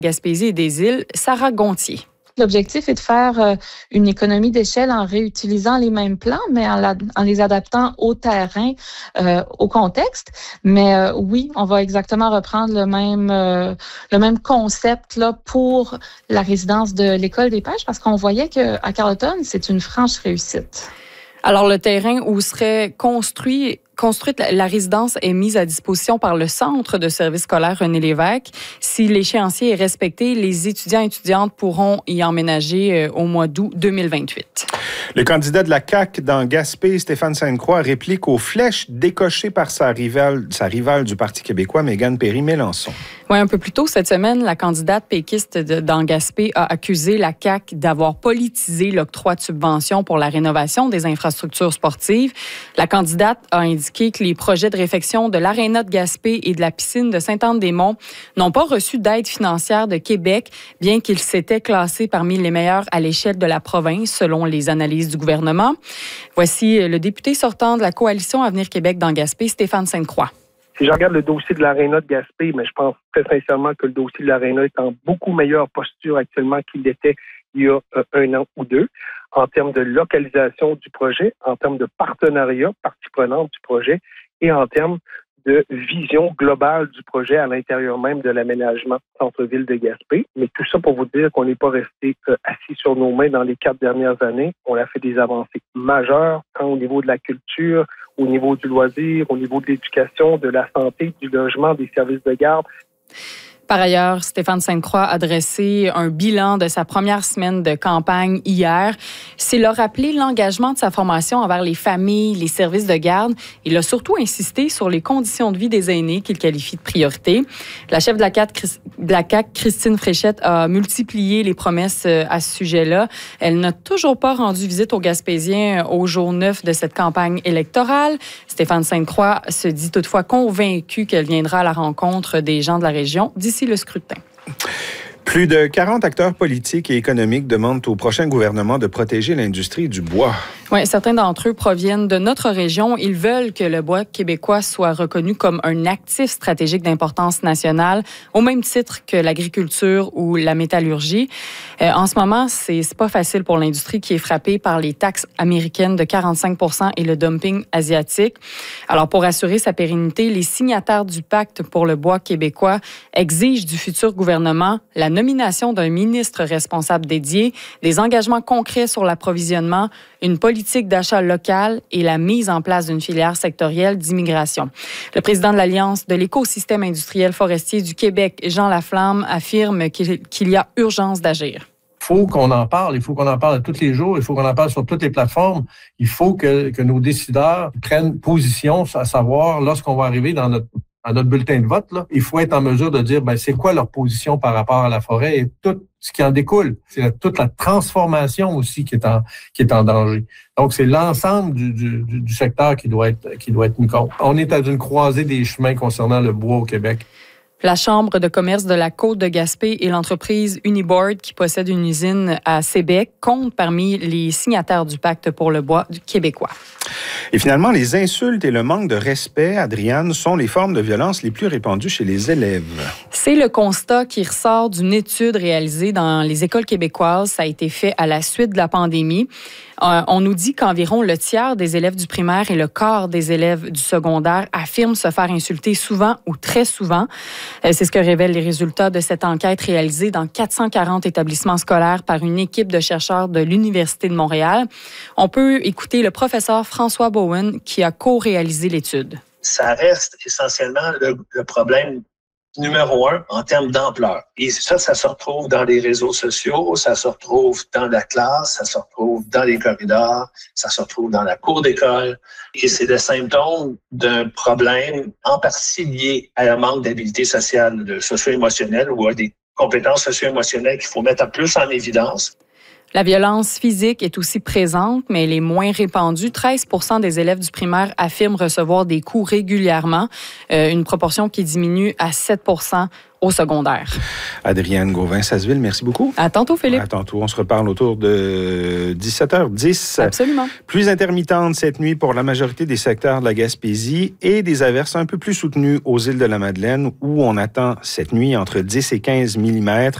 Gaspésie et des Îles, Sarah Gontier. L'objectif est de faire une économie d'échelle en réutilisant les mêmes plans, mais en les adaptant au terrain, au contexte. Mais oui, on va exactement reprendre le même concept là pour la résidence de l'École des pêches, parce qu'on voyait qu'à Carleton, c'est une franche réussite. Alors, le terrain où serait construite la résidence est mise à disposition par le Centre de services scolaires René Lévesque. Si l'échéancier est respecté, les étudiants et étudiantes pourront y emménager au mois d'août 2028. Le candidat de la CAQ dans Gaspé, Stéphane Sainte-Croix, réplique aux flèches décochées par sa rivale du Parti québécois, Mégane Perry-Mélenchon. Oui, un peu plus tôt cette semaine, la candidate péquiste dans Gaspé a accusé la CAQ d'avoir politisé l'octroi de subventions pour la rénovation des infrastructures sportives. La candidate a indiqué que les projets de réfection de l'aréna de Gaspé et de la piscine de Sainte-Anne-des-Monts n'ont pas reçu d'aide financière de Québec, bien qu'ils s'étaient classés parmi les meilleurs à l'échelle de la province, selon les analyses du gouvernement. Voici le député sortant de la coalition Avenir Québec dans Gaspé, Stéphane Sainte-Croix. Si je regarde le dossier de l'aréna de Gaspé, mais je pense très sincèrement que le dossier de l'aréna est en beaucoup meilleure posture actuellement qu'il l'était il y a 1 an ou 2, en termes de localisation du projet, en termes de partenariat, partie prenante du projet, et en termes de vision globale du projet à l'intérieur même de l'aménagement centre-ville de Gaspé. Mais tout ça pour vous dire qu'on n'est pas resté assis sur nos mains dans les 4 dernières années. On a fait des avancées majeures, tant au niveau de la culture, au niveau du loisir, au niveau de l'éducation, de la santé, du logement, des services de garde. Par ailleurs, Stéphane Sainte-Croix a dressé un bilan de sa première semaine de campagne hier. S'il a rappelé l'engagement de sa formation envers les familles, les services de garde, il a surtout insisté sur les conditions de vie des aînés qu'il qualifie de priorité. La chef de la CAQ, Christine Fréchette, a multiplié les promesses à ce sujet-là. Elle n'a toujours pas rendu visite aux Gaspésiens au jour 9 de cette campagne électorale. Stéphane Sainte-Croix se dit toutefois convaincu qu'elle viendra à la rencontre des gens de la région d'ici le scrutin. Plus de 40 acteurs politiques et économiques demandent au prochain gouvernement de protéger l'industrie du bois. Oui, certains d'entre eux proviennent de notre région. Ils veulent que le bois québécois soit reconnu comme un actif stratégique d'importance nationale, au même titre que l'agriculture ou la métallurgie. En ce moment, c'est pas facile pour l'industrie qui est frappée par les taxes américaines de 45 % et le dumping asiatique. Alors, pour assurer sa pérennité, les signataires du pacte pour le bois québécois exigent du futur gouvernement la nomination d'un ministre responsable dédié, des engagements concrets sur l'approvisionnement, une politique d'achat local et la mise en place d'une filière sectorielle d'immigration. Le président de l'Alliance de l'écosystème industriel forestier du Québec, Jean Laflamme, affirme qu'il y a urgence d'agir. Il faut qu'on en parle, il faut qu'on en parle tous les jours, il faut qu'on en parle sur toutes les plateformes. Il faut que nos décideurs prennent position, à savoir, lorsqu'on va arriver dans notre bulletin de vote, là, il faut être en mesure de dire c'est quoi leur position par rapport à la forêt et tout ce qui en découle. C'est toute la transformation aussi qui est en danger. Donc, c'est l'ensemble du secteur qui doit être mis compte. On est à une croisée des chemins concernant le bois au Québec. La Chambre de commerce de la Côte de Gaspé et l'entreprise Uniboard, qui possède une usine à Sébec, comptent parmi les signataires du pacte pour le bois du québécois. Et finalement, les insultes et le manque de respect, Adriane, sont les formes de violence les plus répandues chez les élèves. C'est le constat qui ressort d'une étude réalisée dans les écoles québécoises. Ça a été fait à la suite de la pandémie. On nous dit qu'environ le tiers des élèves du primaire et le quart des élèves du secondaire affirment se faire insulter souvent ou très souvent. C'est ce que révèlent les résultats de cette enquête réalisée dans 440 établissements scolaires par une équipe de chercheurs de l'Université de Montréal. On peut écouter le professeur François Bowen qui a co-réalisé l'étude. Ça reste essentiellement le problème numéro 1 en termes d'ampleur. Et ça se retrouve dans les réseaux sociaux, ça se retrouve dans la classe, ça se retrouve dans les corridors, ça se retrouve dans la cour d'école. Et c'est le symptôme d'un problème en partie lié à un manque d'habileté sociale, socio-émotionnelle ou à des compétences socio-émotionnelles qu'il faut mettre plus en évidence. La violence physique est aussi présente, mais elle est moins répandue. 13 % des élèves du primaire affirment recevoir des coups régulièrement, une proportion qui diminue à 7 % au secondaire. Adrienne Gauvin-Sasseville, merci beaucoup. À tantôt, Philippe. À tantôt. On se reparle autour de 17h10. Absolument. Plus intermittente cette nuit pour la majorité des secteurs de la Gaspésie et des averses un peu plus soutenues aux îles de la Madeleine où on attend cette nuit entre 10 et 15 mm.